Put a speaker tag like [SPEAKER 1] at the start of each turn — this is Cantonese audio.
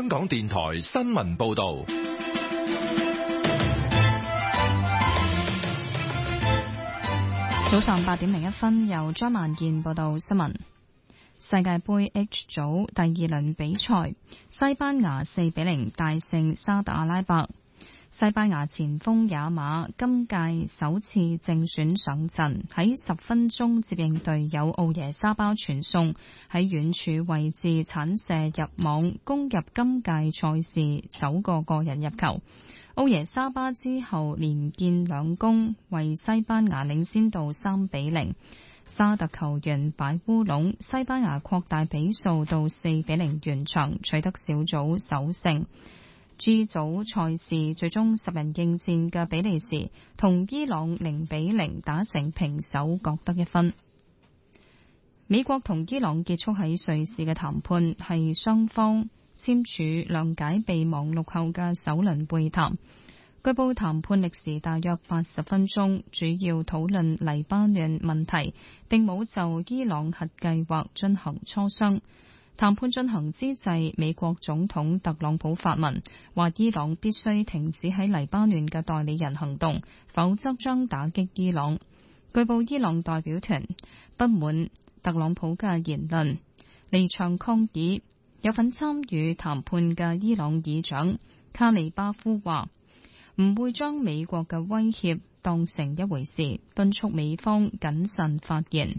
[SPEAKER 1] 香港電台新聞報道。
[SPEAKER 2] 早上8點01分，由張萬燕報道新聞。世界盃 H 組第二輪比賽，西班牙4-0大勝沙特阿拉伯。西班牙前鋒也馬今屆首次正選上陣，喺10分鐘接應隊友奧耶沙巴傳送，喺遠處位置鏟射入網，攻入今屆賽事首個個人入球。奧耶沙巴之後連建兩功，為西班牙領先到3-0。沙特球員擺烏龍，西班牙擴大比數到4-0完場，取得小組首勝。G 組賽事最終10人應戰嘅比利時同伊朗0-0打成平手，各得1分。美國同伊朗結束喺瑞士嘅談判，係雙方簽署諒解備忘錄後嘅首輪會談。據報談判歷時大約80分鐘，主要討論黎巴嫩問題，並冇就伊朗核計劃進行磋商。談判進行之際，美國總統特朗普發文，話伊朗必須停止喺黎巴嫩嘅代理人行動，否則將打擊伊朗。據報伊朗代表團不滿特朗普嘅言論，離場抗議。有份參與談判嘅伊朗議長卡利巴夫話唔會將美國嘅威脅當成一回事，敦促美方謹慎發言。